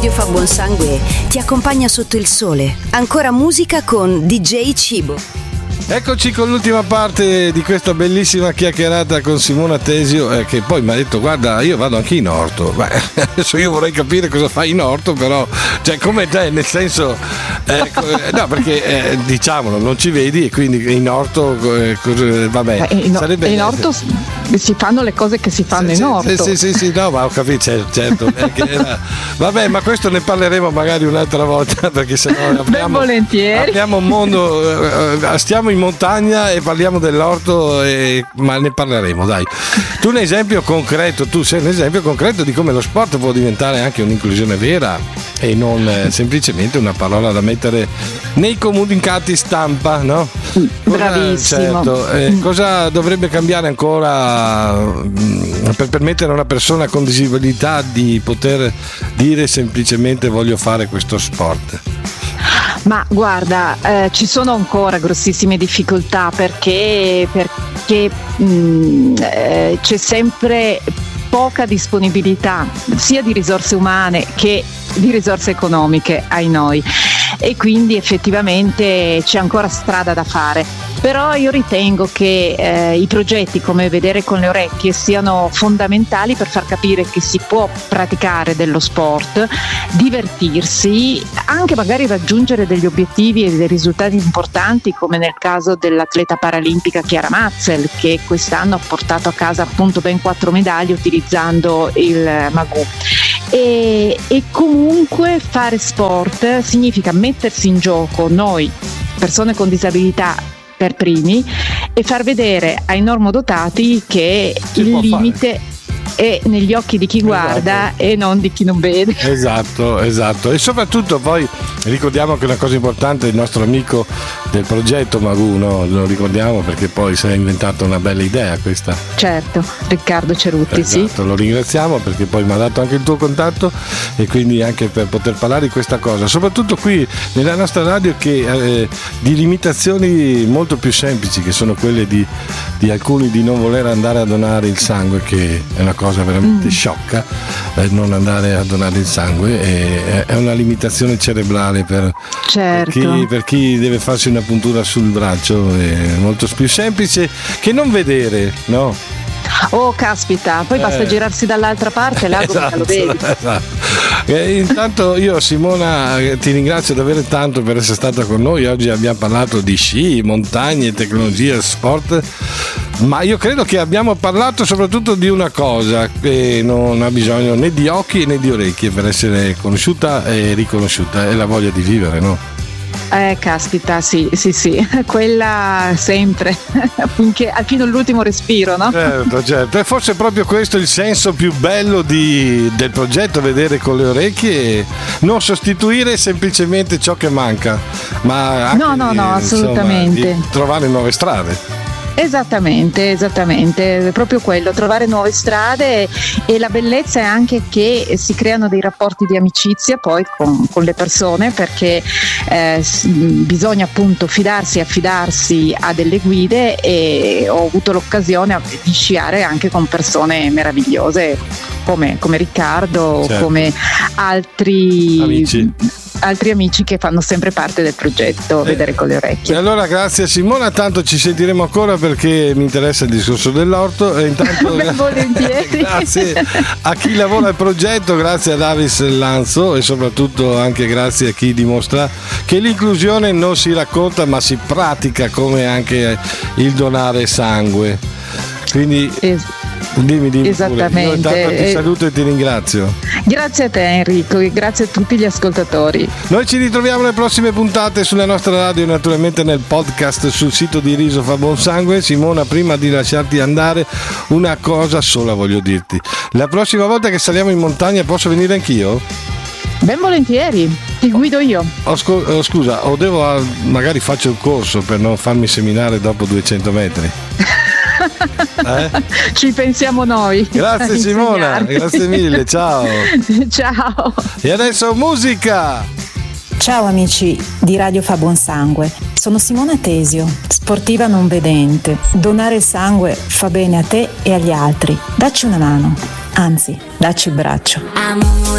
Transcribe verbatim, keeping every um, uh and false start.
Radio Fa Buon Sangue ti accompagna sotto il sole. Ancora musica con D J Cibo. Eccoci con l'ultima parte di questa bellissima chiacchierata con Simona Tesio, eh, che poi mi ha detto: guarda, io vado anche in orto. Beh, adesso io vorrei capire cosa fai in orto, però cioè come te, nel senso eh, no, perché eh, diciamolo, non ci vedi e quindi in orto eh, cosa, vabbè, Beh, in, sarebbe in orto si fanno le cose che si fanno sì, in orto. sì, sì, sì, sì, no, ma ho capito, certo, certo era, vabbè, ma questo ne parleremo magari un'altra volta, perché sennò apriamo, volentieri. apriamo un mondo, eh, stiamo in montagna e parliamo dell'orto, e, ma ne parleremo, dai. Tu un esempio concreto, tu sei un esempio concreto di come lo sport può diventare anche un'inclusione vera e non eh, semplicemente una parola da mettere nei comunicati stampa, no? Bravissimo. Certo, eh, cosa dovrebbe cambiare ancora mh, per permettere a una persona con disabilità di poter dire semplicemente voglio fare questo sport? Ma guarda, eh, ci sono ancora grossissime difficoltà perché, perché mh, eh, c'è sempre poca disponibilità sia di risorse umane che di risorse economiche ai noi, e quindi effettivamente c'è ancora strada da fare. Però io ritengo che eh, i progetti come Vedere con le orecchie siano fondamentali per far capire che si può praticare dello sport, divertirsi, anche magari raggiungere degli obiettivi e dei risultati importanti, come nel caso dell'atleta paralimpica Chiara Mazzel, che quest'anno ha portato a casa appunto ben quattro medaglie utilizzando il Magù. E, e comunque fare sport significa mettersi in gioco noi, persone con disabilità, per primi, e far vedere ai normodotati che si il limite fare è negli occhi di chi guarda, esatto, e non di chi non vede. Esatto, esatto. E soprattutto poi ricordiamo che una cosa importante, il nostro amico del progetto Magù, no? Lo ricordiamo perché poi si è inventata una bella idea questa. Certo, Riccardo Cerutti, esatto, sì. Lo ringraziamo perché poi mi ha dato anche il tuo contatto, e quindi anche per poter parlare di questa cosa, soprattutto qui nella nostra radio, che eh, di limitazioni molto più semplici, che sono quelle di, di alcuni di non voler andare a donare il sangue, che è una cosa veramente mm. sciocca, eh, non andare a donare il sangue è, è una limitazione cerebrale per, certo. per, chi, per chi deve farsi una puntura sul braccio, è molto più semplice che non vedere, no? Oh caspita, poi basta eh. girarsi dall'altra parte, là esatto, lo vedi. Esatto. E intanto io, Simona, ti ringrazio davvero tanto per essere stata con noi. Oggi abbiamo parlato di sci, montagne, tecnologia, sport, ma io credo che abbiamo parlato soprattutto di una cosa che non ha bisogno né di occhi né di orecchie per essere conosciuta e riconosciuta, è la voglia di vivere, no? Eh, caspita, sì, sì, sì, quella sempre, finché, fino all'ultimo respiro, no? Certo, certo, e forse proprio questo è il senso più bello di, del progetto Vedere con le orecchie, non sostituire semplicemente ciò che manca, ma anche no, no, no, assolutamente, insomma, di trovare nuove strade. Esattamente, esattamente, è proprio quello, trovare nuove strade, e la bellezza è anche che si creano dei rapporti di amicizia poi con, con le persone, perché eh, bisogna appunto fidarsi e affidarsi a delle guide, e ho avuto l'occasione di sciare anche con persone meravigliose come, come Riccardo, certo, come altri amici. altri amici che fanno sempre parte del progetto Vedere eh, con le orecchie. E allora grazie Simona, tanto ci sentiremo ancora perché mi interessa il discorso dell'orto, e intanto ben volentieri. Grazie a chi lavora al progetto, grazie a Davis Lanzo, e soprattutto anche grazie a chi dimostra che l'inclusione non si racconta ma si pratica, come anche il donare sangue. Quindi es- Dimmi, dimmi esattamente. Io intanto ti saluto e ti ringrazio. Grazie a te Enrico e grazie a tutti gli ascoltatori. Noi ci ritroviamo nelle prossime puntate sulla nostra radio e naturalmente nel podcast sul sito di Riso Fa Buon Sangue. Simona, prima di lasciarti andare, una cosa sola voglio dirti: la prossima volta che saliamo in montagna posso venire anch'io? Ben volentieri, ti guido io. Oh, scu- oh, scusa, o devo magari faccio il corso per non farmi seminare dopo duecento metri? Eh? Ci pensiamo noi. Grazie Simona, grazie mille, ciao. Ciao. E adesso musica. Ciao amici di Radio Fa Buon Sangue, sono Simona Tesio, sportiva non vedente. Donare il sangue fa bene a te e agli altri. Dacci una mano, anzi, dacci il braccio.